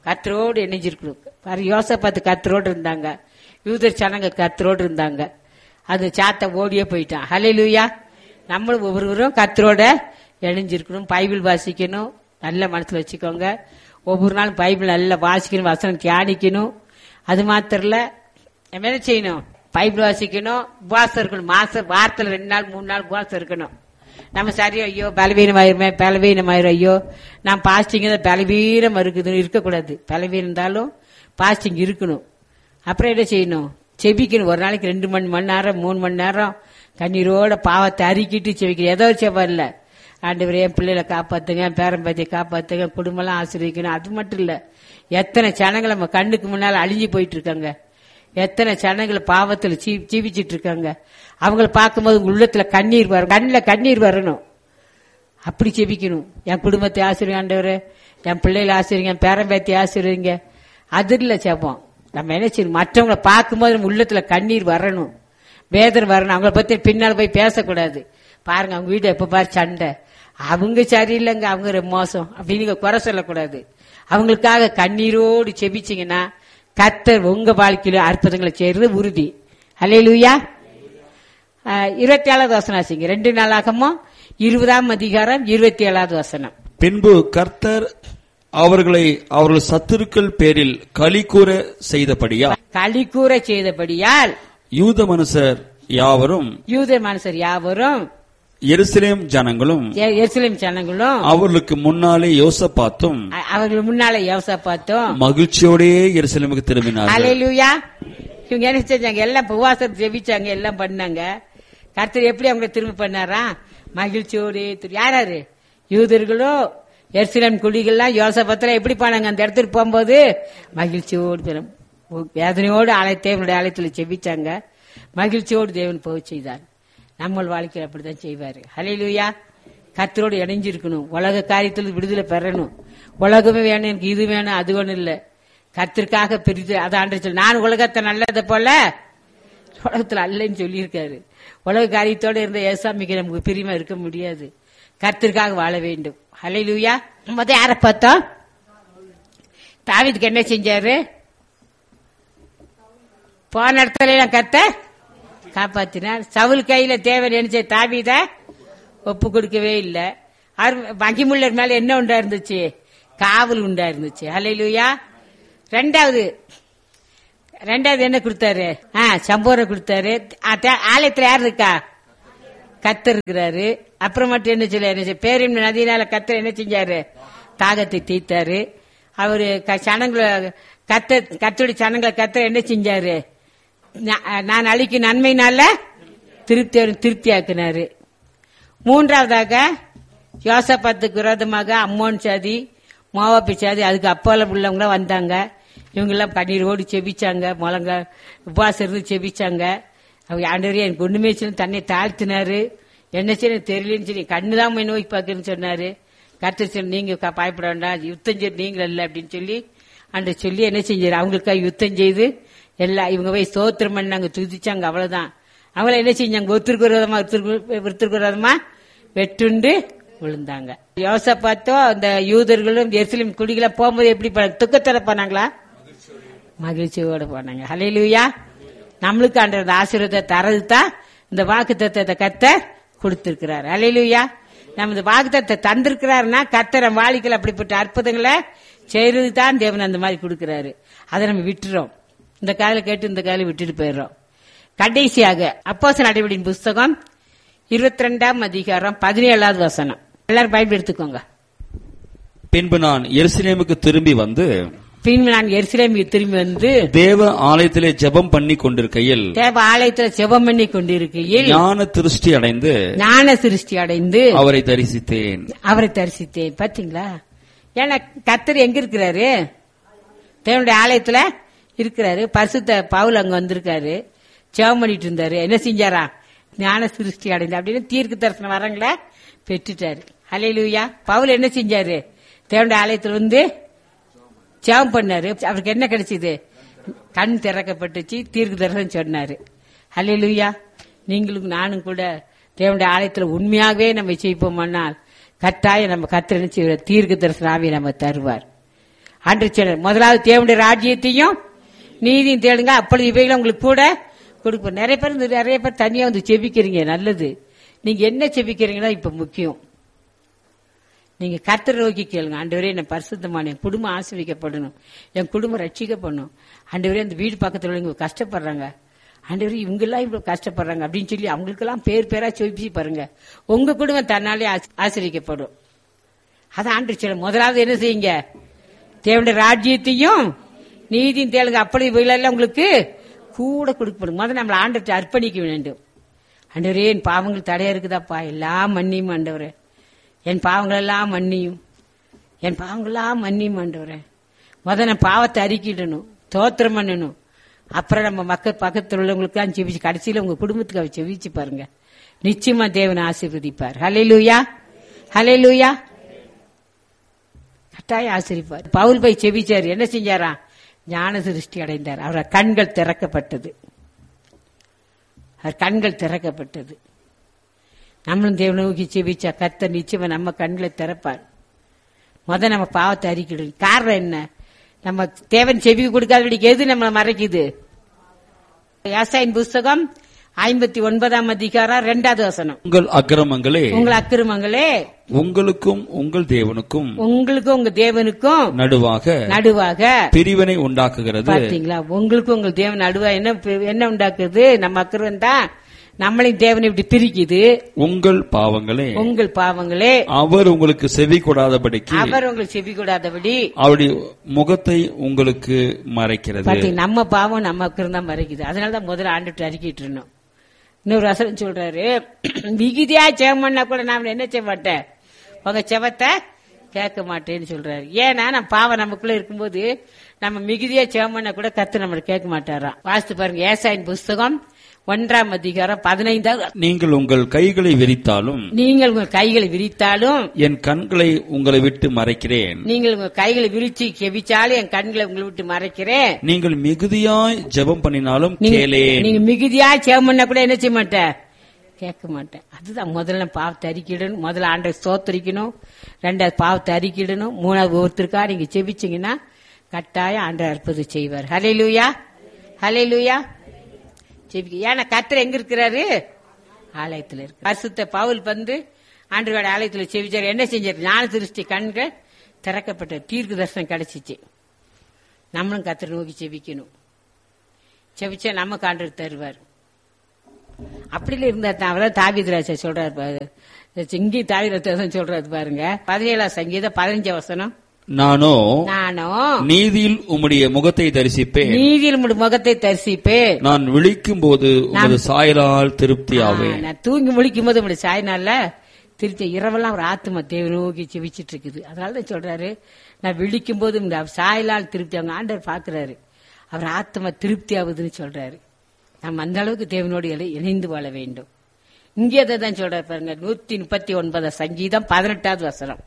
கர்த்தரோடு இணைஞ்சிருக்கணும். யோசபாத்து கர்த்தரோடு இருந்தாங்க, யூதர் ஜனங்க கர்த்தரோடு இருந்தாங்க. அது சாத்த ஓடியே போயிட்டான். ஹல்லேலூயா. நம்மளும் ஒவ்வொருவரும் கர்த்தரோட இணைஞ்சிருக்கணும். பைபிள் வாசிக்கணும், நல்ல மனசுல வச்சுக்கோங்க. ஒவ்வொரு நாளும் பைபிள் நல்லா வாசிக்கணும், வசனம் தியானிக்கணும். அது மாத்திரம் இல்ல, நம்ம என்ன செய்யணும்? பைபிள் வாசிக்கணும், உபவாசம் இருக்கணும். வாரத்துல 2 நாள் 3 நாள் உபவாசம் இருக்கணும். நம்ம சரியா ஐயோ பலவீனமாயிரும், ஐயோ நான் பாஸ்டிங் பலவீனம் இருக்குது இருக்கக்கூடாது. பலவீனம் இருந்தாலும் பாஸ்டிங் இருக்கணும். அப்புறம் என்ன செய்யணும்? செபிக்கணும். ஒரு நாளைக்கு 2 மணி நேரம் 3 மணி நேரம் கண்ணீரோட பாவத்தை அறிக்கிட்டு செபிக்கணும். ஏதோ ஒரு செபம் இல்ல, ஆண்டவரே என் பிள்ளைகளை காப்பாத்துங்க, பேரம்பத்தியை காப்பாத்துங்க, குடும்பம்லாம் ஆசீர்வதிக்கணும். அது மட்டும் இல்ல, எத்தனை ஜனங்கள் நம்ம கண்ணுக்கு முன்னால அழிஞ்சு போயிட்டு இருக்காங்க, எத்தனை ஜனங்கள் பாவத்துல ஜீவிச்சிட்டு இருக்காங்க. அவங்கள பார்க்கும்போது உள்ளத்துல கண்ணீர் வரும், கண்ணில் கண்ணீர் வரணும். அப்படி செபிக்கணும். என் குடும்பத்தை ஆசீர்வதிங்க ஆண்டவரே, என் பிள்ளைகளை ஆசீர்வதிங்க, என் பேரம்பேத்தி ஆசீர்வதிங்க. அது இல்ல செபம். நம்ம என்ன செய்யணும்? மற்றவங்களை பார்க்கும்போது நம்ம உள்ளத்துல கண்ணீர் வரணும், வேதனை வரணும். அவங்கள பத்தி பின்னால் போய் பேசக்கூடாது. பாருங்க அவங்க வீடு எப்ப பாரு சண்டை, அவங்க சரியில்லைங்க, அவங்க மோசம் அப்படின்னு குறை சொல்லக்கூடாது. அவங்களுக்காக கண்ணீரோடு செபிச்சிங்கன்னா கர்த்தர் உங்க வாழ்க்கையில அற்புதங்களை செய்யறது உறுதி. ஹல்லேலூயா. 27வது வசனம் ஆச்சுங்க. 2 நாளாகமும் 20ஆம் அதிகாரம் 27வது வசனம். பின்பு கர்த்தர் அவர்கள் சத்துருக்கள் பேரில் களிகூற செய்தபடியால் யூத மனுஷர் யாவரும் எருசலேம் ஜனங்களும் அவர்களுக்கு முன்னாலே யோசபாத்தும் மகிழ்ச்சியோடே எருசலேமுக்கு திரும்பினார்கள். ஹல்லேலூயா. இவங்க என்ன செஞ்சாங்க? எல்லாம் உபவாசம் ஜெபிச்சாங்க, எல்லாம் பண்ணாங்க. கர்த்தர் எப்படி அவங்க திரும்ப பண்ணாரா? மகிழ்ச்சியோடே. யாராரு? யூதர்களோ எருசலேம் குடிகள்லாம் யோசபாத்துல எப்படி பண்ணாங்க? அந்த இடத்துக்கு போகும்போது மகிழ்ச்சியோடு வேதனையோடு தேவனுடைய ஆலயத்துல செபிச்சாங்க, மகிழ்ச்சியோடு தேவன் போக செய்தார். நம்ம வாழ்க்கையில் அப்படித்தான் செய்வாரு. ஹல்லேலூயா. கர்த்தரோடு இணைஞ்சிருக்கணும். உலக காரியத்தில் விடுதலை பெறணும். உலகமே வேணும், எனக்கு இது வேணும் அது வேணும் இல்ல, கர்த்தருக்காக பிரித்து அதான் சொல்லி, நான் உலகத்தை நல்லதை போல உலகத்துல அல்லன்னு சொல்லியிருக்காரு. உலக காரியத்தோட இருந்த ஏசாமிக்கு நமக்கு பிரியமா இருக்க முடியாது. கர்த்தருக்காக வாழ வேண்டும். ஹல்லேலூயா. முதல் யாரை பார்த்தோம்? தாவீதுக்கு என்ன செஞ்சாரு? போன இடத்துல கர்த்தர் காப்பாத்தினார். சவுல் கையில தேவன் என்ன செய்ய? தாவீத ஒப்பு கொடுக்கவே இல்லை. மகிமுள்ளர் மேல என்ன உண்டா இருந்துச்சு? காவல் உண்டா இருந்துச்சு. ஹல்லேலூயா. ரெண்டாவது என்ன கொடுத்தாரு? சம்போரை கொடுத்தாரு. ஆலயத்துல யார் இருக்கா? கர்த்தர் இருக்கிறாரு. அப்புறம் மட்டும் என்ன சொல்ல பேரின் நதியினால கர்த்தர் என்ன செஞ்சாரு? தாகத்தை தீர்த்தாரு. அவரு கர்த்தருடைய சனங்களை கர்த்தர் என்ன செஞ்சாரு? நான் அழிக்கும் நன்மையினால திருப்தியாக்குனாரு. மூன்றாவதாக யோசபாத்துக்கு விரோதமாக அம்மோன் சாதி, மோவாபி சாதி, அதுக்கு அப்பால உள்ளவங்க வந்தாங்க. இவங்க எல்லாம் கண்ணீரோடு செபிச்சாங்க, முழங்க உபவாசம் இருந்து செபிச்சாங்க. அவங்க ஆண்டவரே எனக்கு ஒண்ணுமே சொல்லி தன்னை தாழ்த்தினாரு. என்ன செய்ய தெரியலன்னு சொல்லி கண்ணுதான் போய் நோய் பார்க்குன்னு சொன்னாரு. கர்த்தர் சொல்லி நீங்க பயப்பட வேண்டாம், யுத்தம் செய்ய நீங்க இல்ல அப்படின்னு சொல்லி அன்று சொல்லி என்ன செஞ்சாரு? அவங்களுக்காக யுத்தம் செய்து எல்லாம் இவங்க போய் ஸ்தோத்திரம் பண்ணாங்க, துதிச்சாங்க. அவ்வளவுதான். அவங்கள என்ன செஞ்சாங்க? ஒருத்தருக்கு விரோதமா வெட்டுண்டு விழுந்தாங்க. யோசபாத்தோ அந்த யூதர்களும் எருசலேம் குடிகளை போகும்போது எப்படி துக்கத்தோட போனாங்களா? மகிழ்ச்சியோட போனாங்க. ஹல்லேலூயா. நம்மளுக்கு அந்த ஆசீர்வாதத்தை தரதுதான் இந்த வாக்குத்தத்தத்தை கர்த்தர் கொடுத்திருக்கிறார். ஹல்லேலூயா. நம்ம இந்த வாக்குத்தத்தை தந்திருக்கிறாருன்னா கர்த்தர் நம்ம வாழ்க்கையில் அப்படிப்பட்ட அற்புதங்களை செய்யறது தான் தேவன் அந்த மாதிரி கொடுக்கிறாரு. அதை நம்ம விட்டுறோம். இந்த காலையில கேட்டு இந்த காலையில விட்டுட்டு போயிடுறோம். கடைசியாக அப்போஸ்தலர் நடவடிக்கையின் புஸ்தகம் 22ஆம் அதிகாரம் 17வது வசனம். எல்லாரும் பைபிள் எடுத்துக்கோங்க. பின்பு நான் எருசலேமுக்கு திரும்பி வந்து தேவ ஆலயத்திலே ஜெபம் பண்ணி கொண்டிருக்கையில் ஞான திருஷ்டி அடைந்து அவரை தரிசித்தேன். பாத்தீங்களா? ஏன்னா கர்த்தர் எங்க இருக்கிறாரு? தேவனுடைய ஆலயத்துல இருக்கிறாரு. பரிசுத்த பவுல் அங்க வந்திருக்காரு, ஜெபம் பண்ணிட்டு இருந்தாரு. என்ன செஞ்சாரா? ஞான சிருஷ்டி அடைந்து அப்படின்னு தீர்க்க தரிசனம் வரங்கள பெற்றுட்டாரு. ஹல்லேலூயா. பவுல் என்ன செஞ்சாரு? தேவனுடைய ஆலயத்துல வந்து ஜெபம் பண்ணாரு. அவருக்கு என்ன கிடைச்சது? கண் திறக்கப்பட்டுச்சு, தீர்க்க தரிசனம் சொன்னாரு. ஹல்லேலூயா. நீங்களும் நானும் கூட தேவனுடைய ஆலயத்துல உண்மையாகவே நம்ம செய்வோமானால் கட்டாயம் நம்ம கர்த்தர் தீர்க்க தரிசன ஆவியை நம்ம தருவார். ஆண்டவர் சொன்னார், முதலாவது தேவனுடைய ராஜ்யத்தையும் நீதியும் தேடுங்க, அப்பொழுது இவைகளை உங்களுக்கு கூட கொடுப்போம். நிறைய பேர் தனியா வந்து செபிக்கிறீங்க, நல்லது. நீங்க என்ன செபிக்கிறீங்களோ இப்ப முக்கியம். நீங்க கர்த்தரை நோக்கி கேளுங்க. ஆண்டவரே, என்ன பரிசுத்தமான என் குடும்பம் ஆசீர்வதிக்கப்படணும், என் குடும்பம் ரட்சிக்கப்படணும். ஆண்டவரே, அந்த வீடு பக்கத்துல உள்ளவங்க கஷ்டப்படுறாங்க, ஆண்டவரே இவங்கெல்லாம் இவ்வளவு கஷ்டப்படுறாங்க அப்படின்னு சொல்லி அவங்களுக்கெல்லாம் பேரா செபிச்சு பாருங்க. உங்க குடும்பம் தன்னாலே ஆசீர்வதிக்கப்படும். அதான் ஆண்டவர் சொல்ல, முதலாவது என்ன செய்யுங்க, தேவனுடைய ராஜ்யத்தையும் நீதியும் தேடுங்க, அப்படி இவைகளெல்லாம் உங்களுக்கு கூட கொடுக்கப்படும். முதல்ல நம்மளை ஆண்டவர்கிட்ட அர்ப்பணிக்க வேண்டும். ஆண்டவரே, என் பாவங்கள் தடையா இருக்குதாப்பா, எல்லாம் மன்னியும் ஆண்டவரே, என் பாவங்கள் எல்லாம் மன்னியும், என் பாவங்கள்லாம் மன்னியும் ஆண்டவரே. முதல்ல பாவத்தை அறிக்கிடணும், தோத்திரம் பண்ணணும். அப்புறம் நம்ம மக்கள் பக்கத்தில் உள்ளவங்களுக்கு செவிச்சு, கடைசியில உங்க குடும்பத்துக்கு அவர் செவிச்சு பாருங்க, நிச்சயமா தேவனை ஆசீர்வதிப்பார். ஹல்லேலூயா, ஹல்லேலூயா. கட்டாயம் ஆசீர்வதிப்பார். பவுல் போய் செவிச்சாரு, என்ன செஞ்சாரா, ஞான திருஷ்டி அடைந்தார். அவர் கண்கள் திறக்கப்பட்டது, அவர் கண்கள் திறக்கப்பட்டது. நம்மளும் தேவனை நோக்கி செபிச்சா கர்த்தர் நிச்சயமா நம்ம கண்களை திறப்பார். முதல் நம்ம பாவத்தை அறிக்கிடும். காரணம் என்ன, நம்ம தேவன் செவி கொடுக்காதபடிக்கு எது நம்மளை மறைக்குது? ஏசாயின் புஸ்தகம் 59 அதிகாரம் 2வது வசனம். உங்கள் அக்கிரமங்களே உங்களுக்கும் உங்கள் தேவனுக்கும் உங்க தேவனுக்கும் நடுவாக பிரிவினை உண்டாக்குகிறது. பாத்தீங்களா, உங்களுக்கும் உங்கள் தேவன் நடுவா என்ன உண்டாக்குது? நம்ம அக்கிரமம் தான் நம்மளையும் தேவனை இப்படி பிரிக்குது. உங்கள் பாவங்களே அவர் உங்களுக்கு செவி கொடாதபடி அவருடைய முகத்தை உங்களுக்கு மறைக்கிறது. நம்ம பாவம் நம்ம அக்கிரம் தான் மறைக்குது. அதனாலதான் முதல்ல ஆண்டுட்டு அறிக்கிட்டு இருந்தோம். இன்னொரு வசனம் சொல்றாரு, மிகுதியா ஜெபம் பண்ணா கூட நான் என்ன செய்ய மாட்டேன், உங்க செவத்தை கேட்க மாட்டேன்னு சொல்றாரு. ஏன்னா நம்ம பாவம் நமக்குள்ள இருக்கும்போது நம்ம மிகுதியா ஜெபம் பண்ணா கூட கர்த்தர் நம்மள கேட்க மாட்டாராம். வாசித்து பாருங்க, ஏசாயின் புஸ்தகம் 1 அதிகாரம் 15. நீங்கள் உங்கள் கைகளை விரித்தாலும் என் கண்களை உங்களை விட்டு மறைக்கிறேன். நீங்கள் உங்கள் கைகளை விரிச்சு கெவிச்சாலும் என் கண்களை உங்களை விட்டு மறைக்கிறேன். நீங்கள் மிகுதியாய் ஜெபம் பண்ணினாலும் கேளேன். நீங்க மிகுதியாய் ஜெபம் பண்ணா கூட என்ன செய்ய மாட்டேன், கேட்க மாட்டேன். அதுதான் முதல்ல பாவத்தை அறிக்கிடணும். முதல்ல ஆண்டவரை ஸ்தோத்திரிக்கணும், 2வது பாவத்தை அறிக்கிடணும், 3வது ஒருத்தருக்கா நீங்க செபிச்சீங்கன்னா கட்டாயம் ஆண்டவர் அற்புதம் செய்வார். ஹல்லேலூயா, ஹல்லேலூயா. ஏன்னா கர்த்தர் எங்க இருக்கிறாரு, ஆலயத்தில் இருக்கு. பரிசுத்த பவுல் வந்து ஆண்டவருடைய ஆலயத்தில் செவிச்சார். என்ன செஞ்சார், ஞான திருஷ்டி கண்கள் திறக்கப்பட்ட தீர்க்க தரிசனம் கிடைச்சிச்சு. நம்மளும் கர்த்தரை நோக்கி செவிக்கணும். செவிச்சா நமக்கு ஆண்டவர் தருவார். அப்படில இருந்தா அவர்தான் தாவீது சொல்றாரு, இங்கே தாவீது சொல்றாரு பாருங்க, 17 சங்கீதம் 15 வசனம். நானோ நீதியில் உம்முடைய முகத்தை தரிசிப்பேன். நான் விழிக்கும் போது உமது சாயலால் திருப்தியாவேன். நான் தூங்கி முழிக்கும் போது உங்களுடைய சாயனால திருப்தி. இரவெல்லாம் ஒரு ஆத்மா தேவனை நோக்கி செவிச்சிட்டு இருக்குது. அதனாலதான் சொல்றாரு, நான் விழிக்கும் போது இந்த சாயலால் திருப்தி. அவங்க ஆண்டவர் பாக்குறாரு, அவர் ஆத்மா திருப்தி ஆகுதுன்னு சொல்றாரு. நம்ம அந்த அளவுக்கு தேவனோடு இணைந்து வாழ வேண்டும். இங்கே தான் சொல்றாரு பாருங்க, 139 சங்கீதம் 18வது வசனம்.